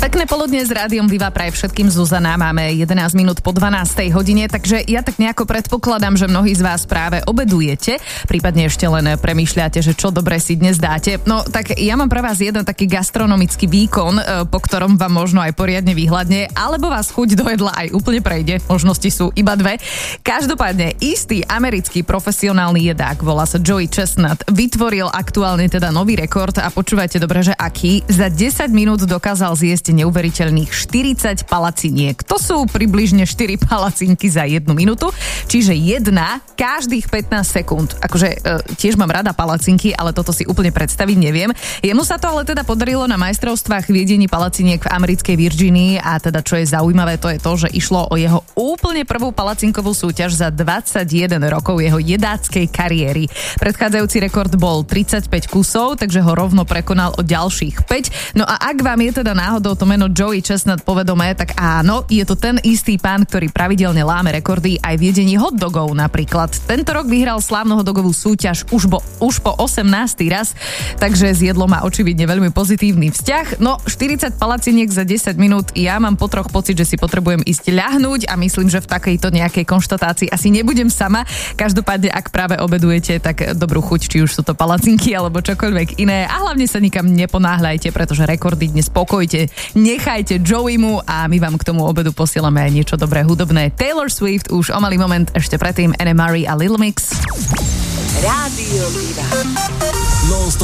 Pekné poludne s Rádiom Viva praje všetkým Zuzana. Máme 11 minút po 12. hodine, takže ja tak nejako predpokladám, že mnohí z vás práve obedujete, prípadne ešte len premýšľate, že čo dobre si dnes dáte. No tak ja mám pre vás jeden taký gastronomický výkon, po ktorom vám možno aj poriadne vyhladne, alebo vás chuť do jedla aj úplne prejde. Možnosti sú iba dve. Každopádne istý americký profesionálny jedák, volá sa Joey Chestnut, vytvoril aktuálne teda nový rekord a počúvajte dobre, že aký. Za 10 minút dokázal zjesť neuveriteľných 40 palaciniek. To sú približne 4 palacinky za 1 minútu, čiže jedna každých 15 sekúnd. Akože tiež mám rada palacinky, ale toto si úplne predstaviť neviem. Jemu sa to ale teda podarilo na majstrovstvách v jedení palaciniek v americkej Virginii a teda čo je zaujímavé, to je to, že išlo o jeho úplne prvú palacinkovú súťaž za 21 rokov jeho jedáckej kariéry. Predchádzajúci rekord bol 35 kusov, takže ho rovno prekonal o ďalších 5. No a ak vám je teda náhodou to meno Joey Chestnut povedomé, tak áno, je to ten istý pán, ktorý pravidelne láme rekordy aj v jedení hotdogov napríklad. Tento rok vyhral slávnu hotdogovú súťaž už po 18. raz, takže s jedlom má očividne veľmi pozitívny vzťah. No 40 palaciniek za 10 minút, ja mám po troch pocit, že si potrebujem ísť ľahnúť a myslím, že v takejto nejakej konštatácii asi nebudem sama. Každopádne, ak práve obedujete, tak dobrú chuť, či už sú to palacinky alebo čokoľvek iné a hlavne sa nikam neponáhľajte, pretože rekordy dnes pokojte, nechajte Joeymu a my vám k tomu obedu posielame aj niečo dobré hudobné. Taylor Swift už o malý moment, ešte predtým Anne Marie a Little Mix. Rádio Viva.